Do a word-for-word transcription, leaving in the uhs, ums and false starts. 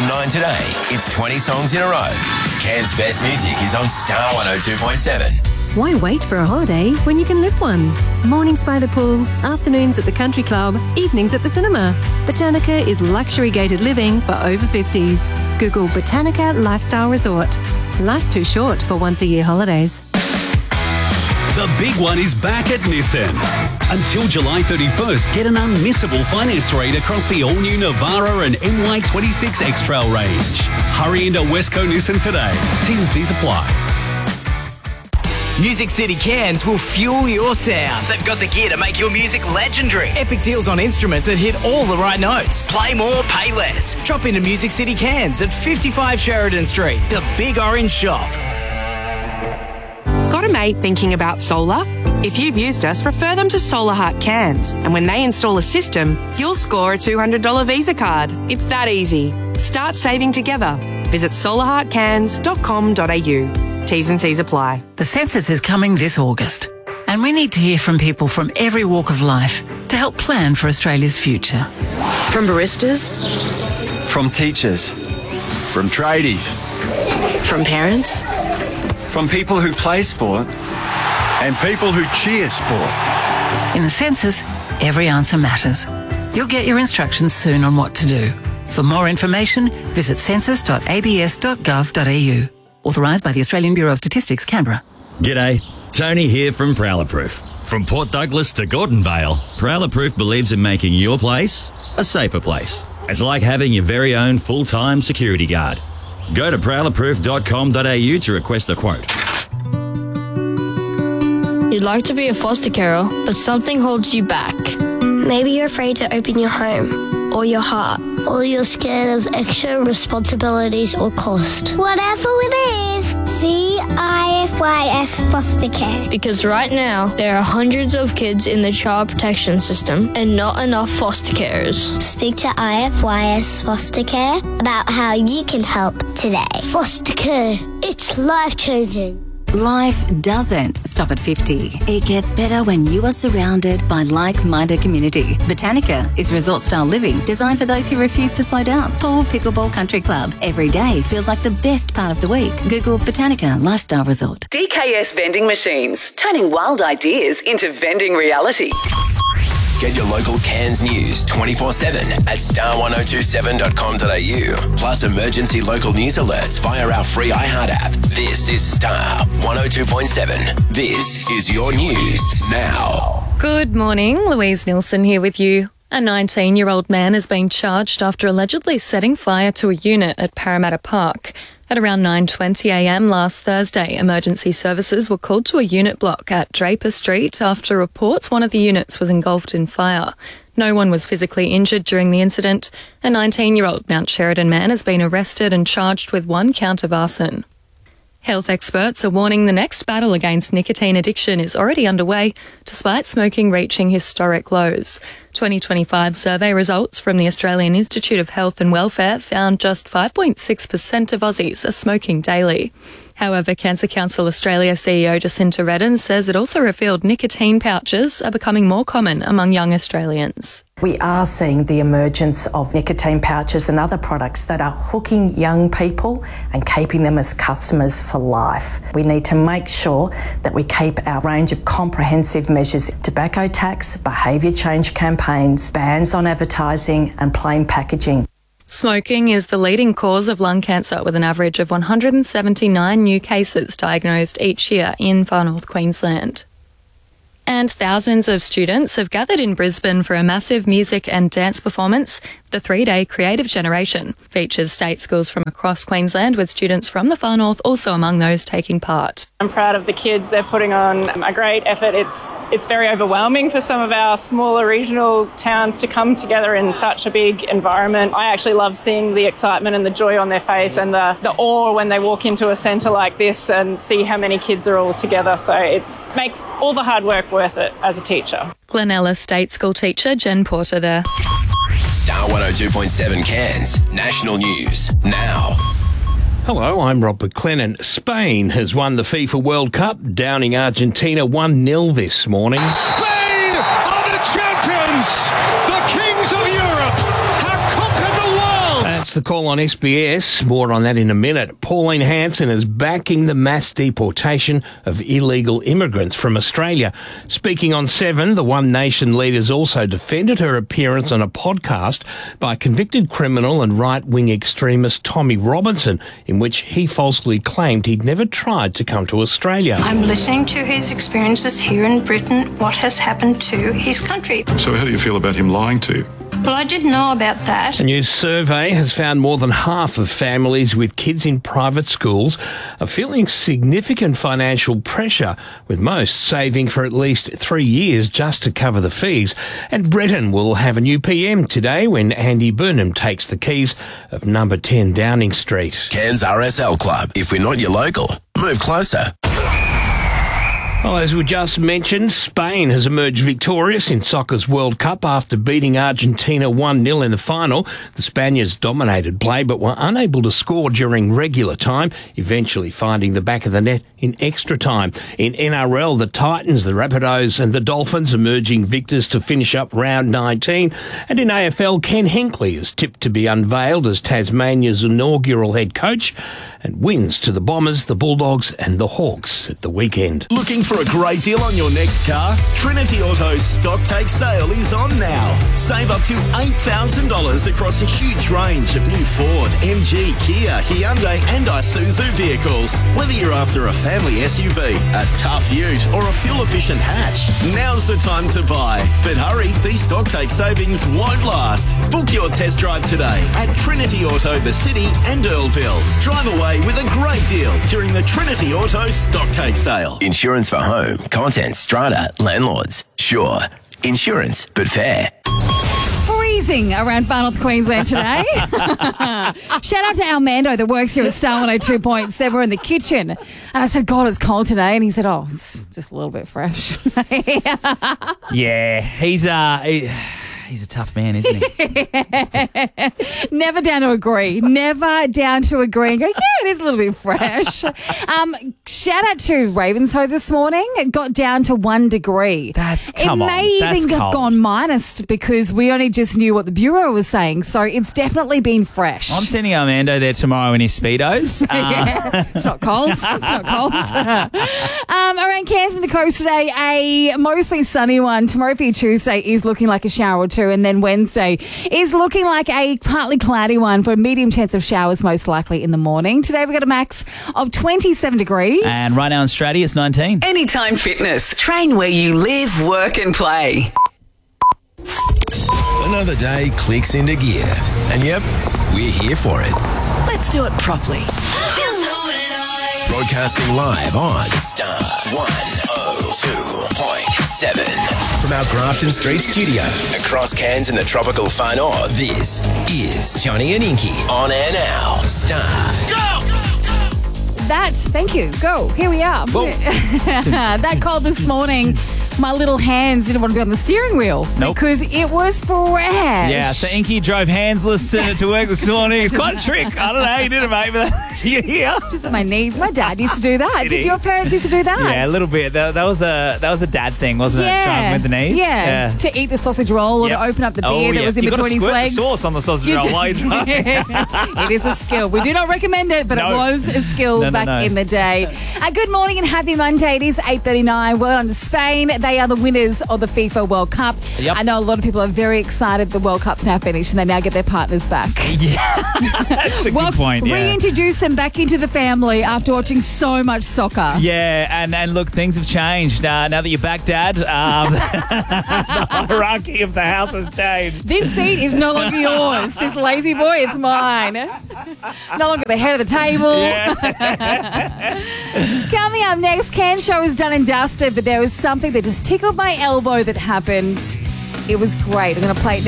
From nine today, it's twenty songs in a row. Cairns' best music is on Star one oh two point seven. Why wait for a holiday when you can live one? Mornings by the pool, afternoons at the country club, evenings at the cinema. Botanica is luxury gated living for over fifties. Google Botanica Lifestyle Resort. Life's too short for once a year holidays. The big one is back at Nissan. Until July thirty-first, get an unmissable finance rate across the all-new Navara and M Y twenty-six X-Trail range. Hurry into Westco Nissan today. T's and C's apply. Music City Cairns will fuel your sound. They've got the gear to make your music legendary. Epic deals on instruments that hit all the right notes. Play more, pay less. Drop into Music City Cairns at fifty-five Sheridan Street, the big orange shop. Got a mate thinking about solar? If you've used us, refer them to Solar Heart Cairns. And when they install a system, you'll score a two hundred dollars Visa card. It's that easy. Start saving together. Visit solar heart cairns dot com dot a u. T's and C's apply. The census is coming this August, and we need to hear from people from every walk of life to help plan for Australia's future. From baristas, from teachers, from tradies, from parents, from people who play sport, and people who cheer sport. In the census, every answer matters. You'll get your instructions soon on what to do. For more information, visit census dot a b s dot gov dot a u. Authorised by the Australian Bureau of Statistics, Canberra. G'day, Tony here from Prowler Proof. From Port Douglas to Gordon Vale, Prowler Proof believes in making your place a safer place. It's like having your very own full-time security guard. Go to prowler proof dot com dot a u to request a quote. You'd like to be a foster carer, but something holds you back. Maybe you're afraid to open your home or your heart, or you're scared of extra responsibilities or cost. Whatever it is, see I F Y S Foster Care. Because right now, there are hundreds of kids in the child protection system and not enough foster carers. Speak to I F Y S Foster Care about how you can help today. Foster care, it's life-changing. Life doesn't stop at fifty. It gets better when you are surrounded by like-minded community. Botanica is resort-style living designed for those who refuse to slow down. Pool Pickleball Country Club. Every day feels like the best part of the week. Google Botanica Lifestyle Resort. D K S Vending Machines, turning wild ideas into vending reality. Get your local Cairns news twenty-four seven at star one oh two seven dot com dot a u. Plus emergency local news alerts via our free iHeart app. This is Star one oh two point seven. This is your news now. Good morning, Louise Nilsson here with you. A nineteen-year-old man has been charged after allegedly setting fire to a unit at Parramatta Park. At around nine twenty a m last Thursday, emergency services were called to a unit block at Draper Street after reports one of the units was engulfed in fire. No one was physically injured during the incident. A nineteen-year-old Mount Sheridan man has been arrested and charged with one count of arson. Health experts are warning the next battle against nicotine addiction is already underway, despite smoking reaching historic lows. twenty twenty-five survey results from the Australian Institute of Health and Welfare found just five point six percent of Aussies are smoking daily. However, Cancer Council Australia C E O Jacinta Redden says it also revealed nicotine pouches are becoming more common among young Australians. We are seeing the emergence of nicotine pouches and other products that are hooking young people and keeping them as customers for life. We need to make sure that we keep our range of comprehensive measures: tobacco tax, behaviour change campaigns, bans on advertising and plain packaging. Smoking is the leading cause of lung cancer, with an average of one hundred seventy-nine new cases diagnosed each year in Far North Queensland. And thousands of students have gathered in Brisbane for a massive music and dance performance. The three-day Creative Generation features state schools from across Queensland, with students from the Far North also among those taking part. I'm proud of the kids. They're putting on a great effort. It's it's very overwhelming for some of our smaller regional towns to come together in such a big environment. I actually love seeing the excitement and the joy on their face, and the, the awe when they walk into a centre like this and see how many kids are all together. So it makes all the hard work worth it as a teacher. Glenella State School teacher Jen Porter there. Star one oh two point seven Cairns, national news now. Hello, I'm Rob McLennan. Spain has won the FIFA World Cup, downing Argentina one nil this morning. Spain are the champions! The kings of Europe have conquered the world! That's the call on S B S. More on that in a minute. Pauline Hanson is backing the mass deportation of illegal immigrants from Australia. Speaking on Seven, the One Nation leader's also defended her appearance on a podcast by convicted criminal and right-wing extremist Tommy Robinson, in which he falsely claimed he'd never tried to come to Australia. I'm listening to his experiences here in Britain, what has happened to his country. So how do you feel about him lying to you? Well, I didn't know about that. A new survey has found more than half of families with kids in private schools are feeling significant financial pressure, with most saving for at least three years just to cover the fees. And Breton will have a new P M today when Andy Burnham takes the keys of number ten Downing Street. Cairns R S L Club. If we're not your local, move closer. Well, as we just mentioned, Spain has emerged victorious in soccer's World Cup after beating Argentina one nil in the final. The Spaniards dominated play but were unable to score during regular time, eventually finding the back of the net in extra time. In N R L, the Titans, the Rapidos and the Dolphins emerging victors to finish up round nineteen. And in A F L, Ken Hinkley is tipped to be unveiled as Tasmania's inaugural head coach, and wins to the Bombers, the Bulldogs and the Hawks at the weekend. Looking for a great deal on your next car? Trinity Auto's stock take sale is on now. Save up to eight thousand dollars across a huge range of new Ford, M G, Kia, Hyundai and Isuzu vehicles. Whether you're after a family S U V, a tough ute or a fuel-efficient hatch, now's the time to buy. But hurry, these stock take savings won't last. Book your test drive today at Trinity Auto, the City and Earlville. Drive away with a great deal during the Trinity Auto stock take sale. Insurance for home, content, strata, landlords. Sure, insurance, but fair. Freezing around Far North Queensland today. Shout out to Armando that works here at Star one oh two point seven. We're in the kitchen. And I said, God, it's cold today. And he said, oh, it's just a little bit fresh. Yeah, he's uh, he, he's a tough man, isn't he? Never down to agree. Never down to agree and go, yeah, it is a little bit fresh. Um, shout out to Ravenshoe this morning. It got down to one degree. That's, come it on. may That's even have cold. gone minus because we only just knew what the Bureau was saying. So it's definitely been fresh. I'm sending Armando there tomorrow in his Speedos. Uh, yeah, it's not cold. It's not cold. um, around Cairns and the coast today, a mostly sunny one. Tomorrow for your Tuesday is looking like a shower or two. And then Wednesday is looking like a partly cloudy one for a medium chance of showers most likely in the morning. Today we've got a max of twenty-seven degrees. And right now in Stratty it's nineteen. Anytime Fitness. Train where you live, work and play. Another day clicks into gear. And yep, we're here for it. Let's do it properly. Broadcasting live on Star one oh two point seven. From our Grafton Street studio across Cairns in the tropical far north, this is Johnny and Inky on air now. Star. Go! That, thank you. Go. Here we are. That call this morning, my little hands didn't want to be on the steering wheel Nope. because it was fresh. Yeah, so Inky drove handless to, to work this morning. It's quite a trick. I don't know how you did it, mate, but you're here. Just at my knees. My dad used to do that. Did Did he? your parents used to do that? Yeah, a little bit. That, that was a that was a dad thing, wasn't it? Driving with the knees. Yeah. To eat the sausage roll or Yep. to open up the beer Oh, that yeah. was in you between his squirt legs. the sauce on the sausage You roll do- while you drive. It is a skill. We do not recommend it, but No. it was a skill No, no, back no. in the day. Uh, good morning and happy Monday. It is eight thirty-nine. Well done to Spain. They are the winners of the FIFA World Cup. Yep. I know a lot of people are very excited the World Cup's now finished and they now get their partners back. Yeah, that's a well, good point. Yeah. Reintroduce them back into the family after watching so much soccer. Yeah, and, and look, things have changed. Uh, now that you're back, Dad, um, the hierarchy of the house has changed. This seat is no longer yours. This lazy boy, it's mine. No longer the head of the table. Coming up next, Can's show is done and dusted, but there was something that just tickled my elbow that happened. It was great. I'm going to play it